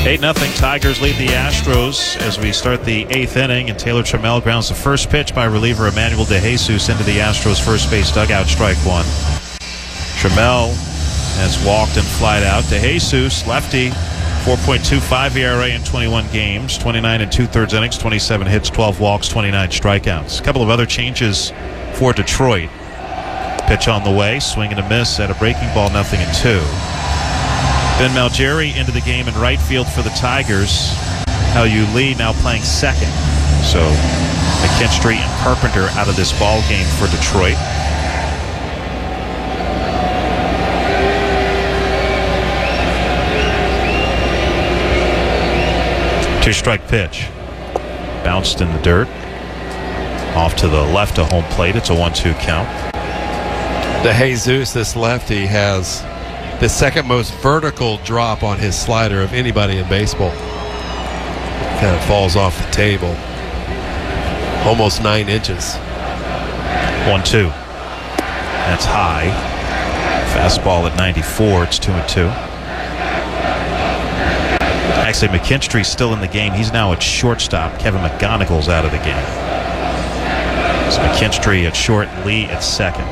8-0 Tigers lead the Astros as we start the 8th inning, and Taylor Trammell grounds the first pitch by reliever Emmanuel DeJesus into the Astros first base dugout, strike one. Trammell has walked and flied out. DeJesus, lefty, 4.25 ERA in 21 games, 29 and 2/3 innings, 27 hits, 12 walks, 29 strikeouts. A couple of other changes for Detroit. Pitch on the way, swing and a miss at a breaking ball, 0-2. Ben Malgeri into the game in right field for the Tigers. Hal Lee now playing second. So McKinstry and Carpenter out of this ball game for Detroit. Two-strike pitch. Bounced in the dirt. Off to the left of home plate. It's a 1-2 count. DeJesus, this lefty, has the second most vertical drop on his slider of anybody in baseball. Kind of falls off the table. Almost 9 inches. 1-2. That's high. Fastball at 94. It's 2-2. Actually, McKinstry's still in the game. He's now at shortstop. Kevin McGonigal's out of the game. So McKinstry at short, Lee at second.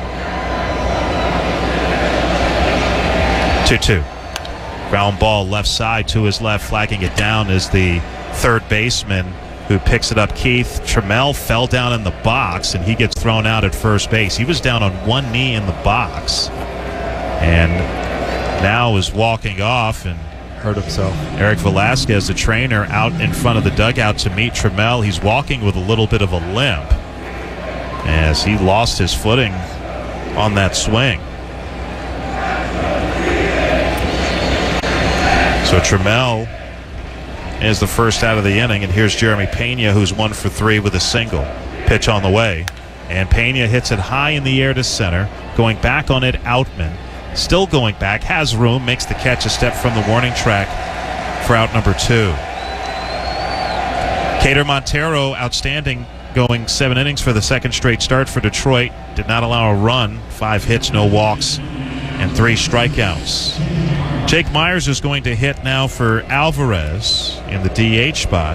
2-2. Ground ball left side to his left. Flagging it down is the third baseman who picks it up. Keith Trammell fell down in the box, and he gets thrown out at first base. He was down on one knee in the box and now is walking off and hurt himself. Eric Velasquez, the trainer, out in front of the dugout to meet Trammell. He's walking with a little bit of a limp as he lost his footing on that swing. So Trammell is the first out of the inning, and here's Jeremy Pena, who's 1 for 3 with a single. Pitch on the way, and Pena hits it high in the air to center. Going back on it, Outman. Still going back, has room, makes the catch a step from the warning track for out number 2. Cater Montero, outstanding, going 7 innings for the second straight start for Detroit. Did not allow a run, 5 hits, no walks, and 3 strikeouts. Jake Myers is going to hit now for Alvarez in the DH spot.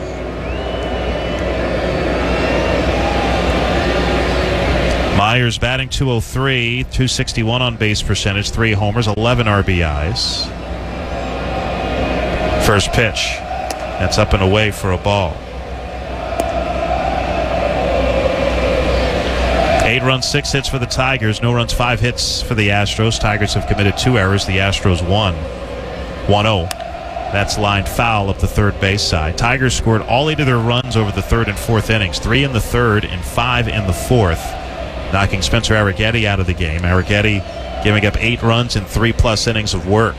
Myers batting .203, .261 on base percentage, 3 homers, 11 RBIs. First pitch. That's up and away for a ball. 8 runs, 6 hits for the Tigers. No runs, 5 hits for the Astros. Tigers have committed 2 errors. The Astros won. 1-0. That's lined foul up the third base side. Tigers scored all 8 of their runs over the third and fourth innings. 3 in the third and 5 in the fourth, knocking Spencer Arrighetti out of the game. Arrighetti giving up 8 runs in 3+ innings of work.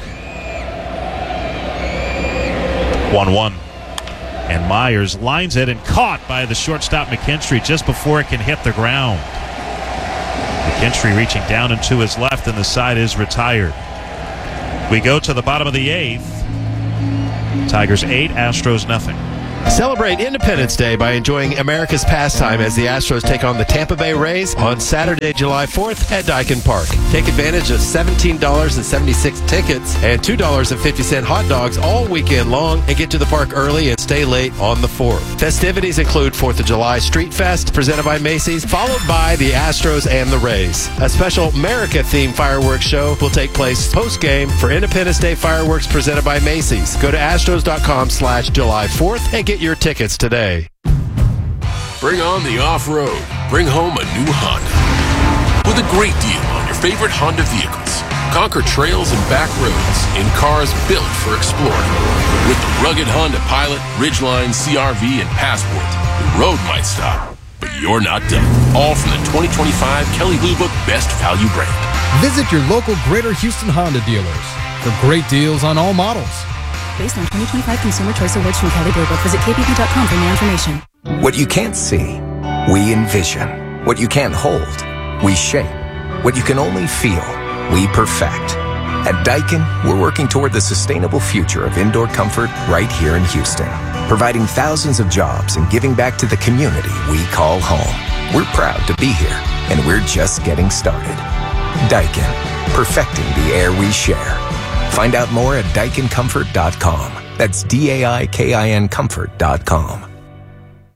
1-1. And Myers lines it and caught by the shortstop McKinstry just before it can hit the ground. McKinstry reaching down and to his left, and the side is retired. We go to the bottom of the 8th. Tigers 8, Astros nothing. Celebrate Independence Day by enjoying America's pastime as the Astros take on the Tampa Bay Rays on Saturday, July 4th at Daikin Park. Take advantage of $17.76 tickets and $2.50 hot dogs all weekend long, and get to the park early and stay late on the 4th. Festivities include 4th of July Street Fest presented by Macy's, followed by the Astros and the Rays. A special America-themed fireworks show will take place post-game for Independence Day fireworks presented by Macy's. Go to astros.com/July 4th and get your tickets today. Bring on the off-road. Bring home a new Honda with a great deal on your favorite Honda vehicles. Conquer trails and back roads in cars built for exploring. With the rugged Honda Pilot, Ridgeline, CR-V, and Passport, the road might stop, but you're not done. All from the 2025 Kelley Blue Book Best Value brand. Visit your local Greater Houston Honda dealers for great deals on all models. Based on 2025 Consumer Choice Awards from Kelley Blue Book. Visit kbb.com for more information. What you can't see, we envision. What you can't hold, we shape. What you can only feel, we perfect. At Daikin, we're working toward the sustainable future of indoor comfort right here in Houston, providing thousands of jobs and giving back to the community we call home. We're proud to be here, and we're just getting started. Daikin, perfecting the air we share. Find out more at DaikinComfort.com. That's DAIKIN Comfort.com.